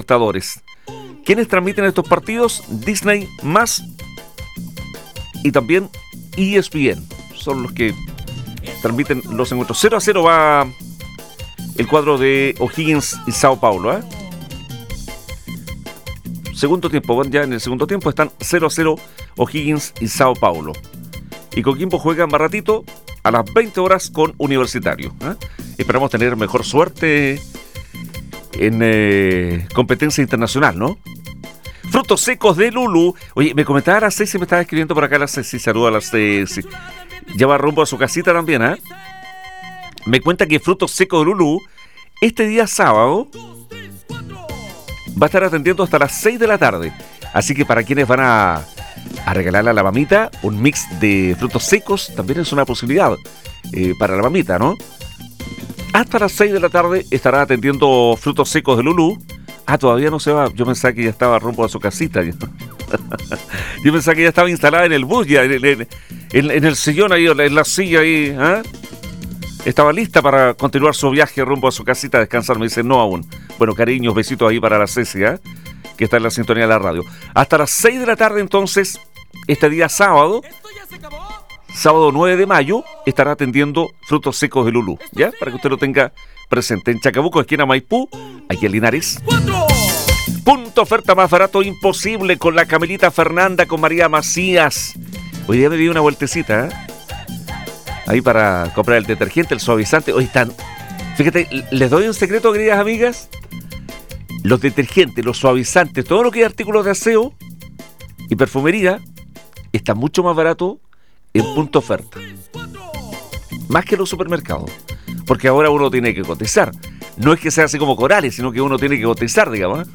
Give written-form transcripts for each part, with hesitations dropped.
Libertadores. ¿Quiénes transmiten estos partidos? Disney más y también ESPN. Son los que transmiten los encuentros. 0-0 va el cuadro de O'Higgins y Sao Paulo. Segundo tiempo, ya en el segundo tiempo están 0-0 O'Higgins y Sao Paulo. Y Coquimbo juega más ratito a las 20 horas con Universitario. Esperamos tener mejor suerte en competencia internacional, ¿no? Frutos secos de Lulú. Oye, me comentaba la Ceci, me estaba escribiendo por acá la Ceci. Saluda a la Ceci. Ya va rumbo a su casita también, Me cuenta que Frutos secos de Lulú, este día sábado, va a estar atendiendo hasta las 6 de la tarde. Así que para quienes van a regalarle a la mamita un mix de frutos secos, también es una posibilidad para la mamita, ¿no? Hasta las 6 de la tarde estará atendiendo Frutos secos de Lulú. Todavía no se va. Yo pensaba que ya estaba rumbo a su casita. Yo pensaba que ya estaba instalada en el bus, ya en el sillón ahí, en la silla ahí. Estaba lista para continuar su viaje rumbo a su casita a descansar. Me dice, no aún. Bueno, cariños, besitos ahí para la Ceci, que está en la sintonía de la radio. Hasta las 6 de la tarde, entonces, este día sábado, sábado 9 de mayo, estará atendiendo Frutos secos de Lulú, ¿ya? Para que usted lo tenga presente. En Chacabuco, esquina Maipú, aquí en Linares. Punto oferta más barato imposible con la Camelita Fernanda, con María Macías. Hoy día me di una vueltecita, ahí para comprar el detergente, el suavizante. Hoy están, fíjate, les doy un secreto, queridas amigas. Los detergentes, los suavizantes, todo lo que es artículos de aseo y perfumería está mucho más barato en punto oferta. Más que en los supermercados. Porque ahora uno tiene que cotizar. No es que sea así como Corales, sino que uno tiene que cotizar, digamos.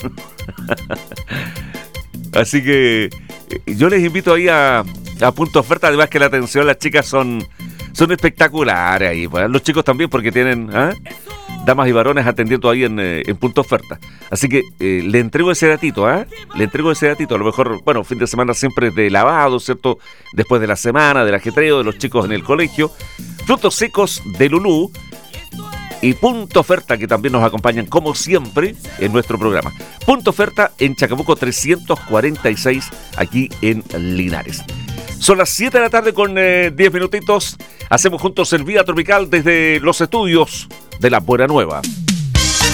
Así que yo les invito ahí a punto oferta. Además que la atención, las chicas son espectaculares ahí. Pues, los chicos también, porque tienen damas y varones atendiendo ahí en punto oferta. Así que le entrego ese datito, Le entrego ese datito. A lo mejor, bueno, fin de semana siempre es de lavado, ¿cierto? Después de la semana, del ajetreo de los chicos en el colegio. Frutos secos de Lulú y punto oferta, que también nos acompañan como siempre en nuestro programa. Punto oferta en Chacabuco 346, aquí en Linares. Son las 7 de la tarde con 10 minutitos. Hacemos juntos el Vida Tropical desde los estudios de La Buena Nueva.